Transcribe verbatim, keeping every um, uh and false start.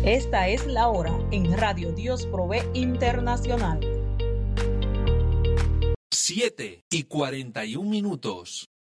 Esta es la hora en Radio Dios Provee Internacional. siete y cuarenta y un minutos.